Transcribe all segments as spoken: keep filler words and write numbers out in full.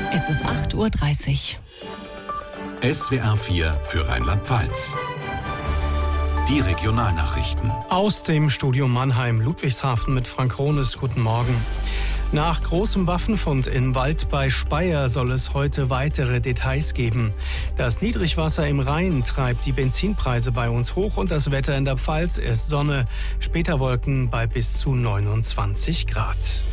Es ist acht Uhr dreißig. S W R vier für Rheinland-Pfalz. Die Regionalnachrichten. Aus dem Studio Mannheim, Ludwigshafen mit Frank Rohnes. Guten Morgen. Nach großem Waffenfund im Wald bei Speyer soll es heute weitere Details geben. Das Niedrigwasser im Rhein treibt die Benzinpreise bei uns hoch und das Wetter in der Pfalz erst Sonne, später Wolken bei bis zu neunundzwanzig Grad.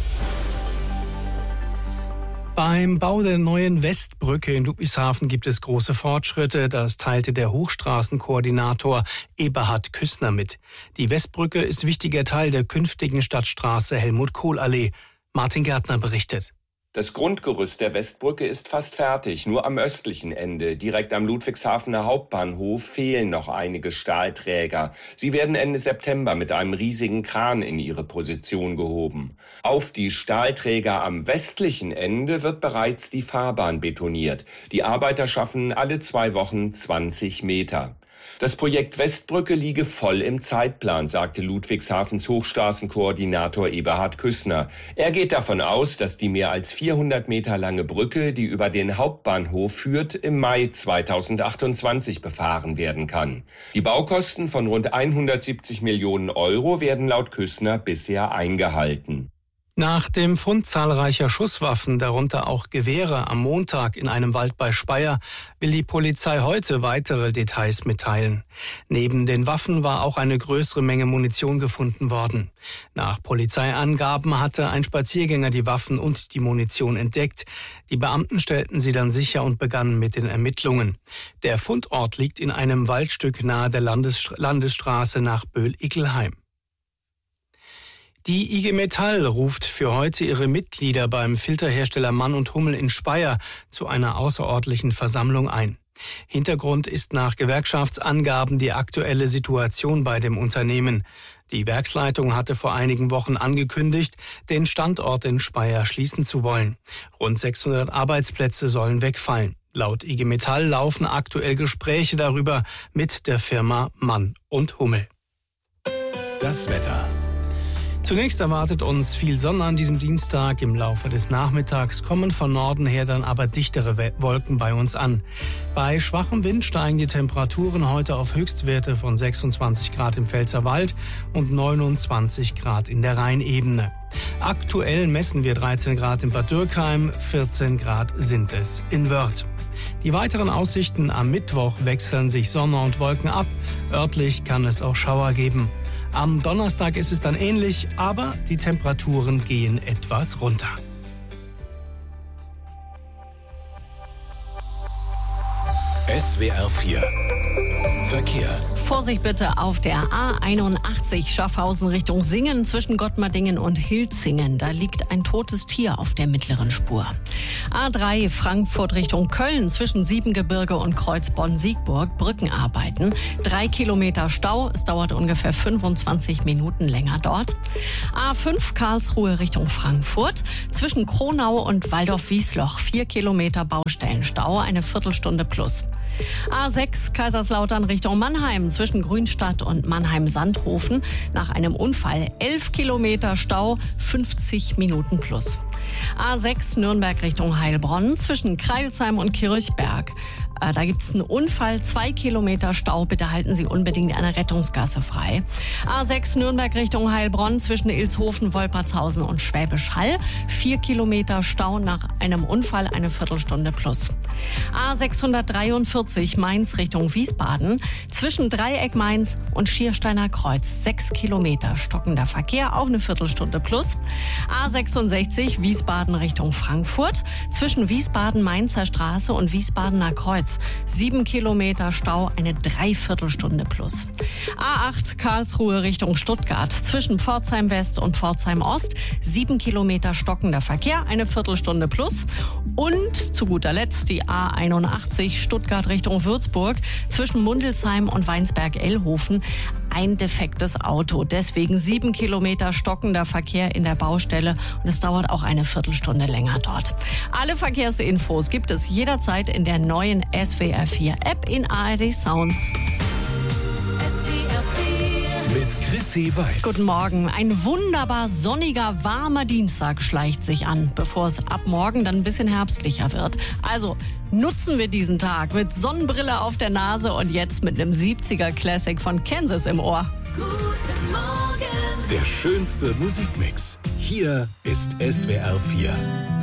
Beim Bau der neuen Westbrücke in Ludwigshafen gibt es große Fortschritte. Das teilte der Hochstraßenkoordinator Eberhard Küssner mit. Die Westbrücke ist wichtiger Teil der künftigen Stadtstraße Helmut-Kohl-Allee. Martin Gärtner berichtet. Das Grundgerüst der Westbrücke ist fast fertig. Nur am östlichen Ende, direkt am Ludwigshafener Hauptbahnhof, fehlen noch einige Stahlträger. Sie werden Ende September mit einem riesigen Kran in ihre Position gehoben. Auf die Stahlträger am westlichen Ende wird bereits die Fahrbahn betoniert. Die Arbeiter schaffen alle zwei Wochen zwanzig Meter. Das Projekt Westbrücke liege voll im Zeitplan, sagte Ludwigshafens Hochstraßenkoordinator Eberhard Küssner. Er geht davon aus, dass die mehr als vierhundert Meter lange Brücke, die über den Hauptbahnhof führt, im Mai zweitausendachtundzwanzig befahren werden kann. Die Baukosten von rund hundertsiebzig Millionen Euro werden laut Küssner bisher eingehalten. Nach dem Fund zahlreicher Schusswaffen, darunter auch Gewehre, am Montag in einem Wald bei Speyer, will die Polizei heute weitere Details mitteilen. Neben den Waffen war auch eine größere Menge Munition gefunden worden. Nach Polizeiangaben hatte ein Spaziergänger die Waffen und die Munition entdeckt. Die Beamten stellten sie dann sicher und begannen mit den Ermittlungen. Der Fundort liegt in einem Waldstück nahe der Landes- Landesstraße nach Böhl-Ickelheim. Die I G Metall ruft für heute ihre Mitglieder beim Filterhersteller Mann und Hummel in Speyer zu einer außerordentlichen Versammlung ein. Hintergrund ist nach Gewerkschaftsangaben die aktuelle Situation bei dem Unternehmen. Die Werksleitung hatte vor einigen Wochen angekündigt, den Standort in Speyer schließen zu wollen. Rund sechshundert Arbeitsplätze sollen wegfallen. Laut I G Metall laufen aktuell Gespräche darüber mit der Firma Mann und Hummel. Das Wetter. Zunächst erwartet uns viel Sonne an diesem Dienstag. Im Laufe des Nachmittags kommen von Norden her dann aber dichtere Wolken bei uns an. Bei schwachem Wind steigen die Temperaturen heute auf Höchstwerte von sechsundzwanzig Grad im Pfälzerwald und neunundzwanzig Grad in der Rheinebene. Aktuell messen wir dreizehn Grad in Bad Dürkheim, vierzehn Grad sind es in Wörth. Die weiteren Aussichten am Mittwoch wechseln sich Sonne und Wolken ab. Örtlich kann es auch Schauer geben. Am Donnerstag ist es dann ähnlich, aber die Temperaturen gehen etwas runter. S W R vier Verkehr. Vorsicht bitte auf der A einundachtzig Schaffhausen Richtung Singen zwischen Gottmardingen und Hilzingen. Da liegt ein totes Tier auf der mittleren Spur. A drei Frankfurt Richtung Köln zwischen Siebengebirge und Kreuz Bonn-Siegburg. Brückenarbeiten. Drei Kilometer Stau. Es dauert ungefähr fünfundzwanzig Minuten länger dort. A fünf Karlsruhe Richtung Frankfurt zwischen Kronau und Waldorf-Wiesloch. Vier Kilometer Baustellenstau. Eine Viertelstunde plus. A sechs Kaiserslautern Richtung Mannheim zwischen Grünstadt und Mannheim-Sandhofen. Nach einem Unfall elf Kilometer Stau, fünfzig Minuten plus. A sechs Nürnberg Richtung Heilbronn zwischen Kreilsheim und Kirchberg. Äh, da gibt es einen Unfall, zwei Kilometer Stau. Bitte halten Sie unbedingt eine Rettungsgasse frei. A sechs Nürnberg Richtung Heilbronn zwischen Ilshofen, Wolpertshausen und Schwäbisch Hall. Vier Kilometer Stau nach einem Unfall, eine Viertelstunde plus. A sechshundertdreiundvierzig Mainz Richtung Wiesbaden zwischen Dreieck Mainz und Schiersteiner Kreuz. Sechs Kilometer stockender Verkehr, auch eine Viertelstunde plus. A sechsundsechzig Wiesbaden Richtung Frankfurt zwischen Wiesbaden-Mainzer Straße und Wiesbadener Kreuz. Sieben Kilometer Stau, eine Dreiviertelstunde plus. A acht Karlsruhe Richtung Stuttgart zwischen Pforzheim West und Pforzheim Ost. Sieben Kilometer stockender Verkehr, eine Viertelstunde plus. Und zu guter Letzt die A einundachtzig Stuttgart Richtung Würzburg zwischen Mundelsheim und Weinsberg-Ellhofen. Ein defektes Auto, deswegen sieben Kilometer stockender Verkehr in der Baustelle und es dauert auch eine Viertelstunde länger dort. Alle Verkehrsinfos gibt es jederzeit in der neuen S W R vier App in A R D Sounds. Mit Sissy Weiß. Guten Morgen. Ein wunderbar sonniger, warmer Dienstag schleicht sich an, bevor es ab morgen dann ein bisschen herbstlicher wird. Also nutzen wir diesen Tag mit Sonnenbrille auf der Nase und jetzt mit einem siebziger Classic von Kansas im Ohr. Guten Morgen. Der schönste Musikmix. Hier ist S W R vier.